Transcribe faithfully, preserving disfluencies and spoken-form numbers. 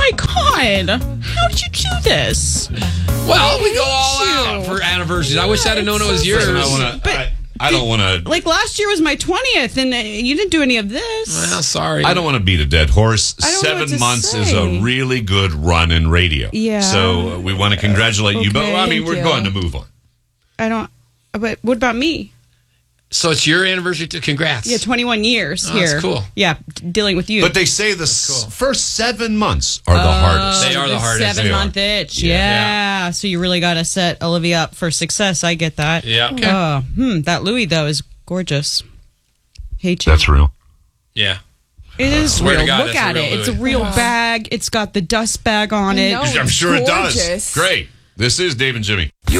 my God. How did you do this? Well, we go all out for anniversaries. I wish I'd have known it was yours. Listen, I want to. I, I don't want to. Like last year was my twentieth, and uh, you didn't do any of this. Well, sorry. I don't want to beat a dead horse. I don't know what Seven to months say. is a really good run in radio. Yeah. So uh, we want to congratulate you, but Okay, I mean, thank we're you. going to move on. I don't. But what about me? So it's your anniversary too. Congrats. Yeah, twenty-one years Oh, here. that's cool. Yeah, d- dealing with you. But they say the s- cool. first seven months are the hardest. They are the hardest. Seven They are. month itch. Yeah. Yeah. So you really got to set Olivia up for success. I get that. Yeah. Okay. Oh, hmm. That Louis though is gorgeous. Hate you. That's real. Yeah. It is Swear to real. God, Look that's a at real it. It's a Louis. real bag. It's got the dust bag on I it. know. I'm It's sure it does. gorgeous. Great. This is Dave and Jimmy.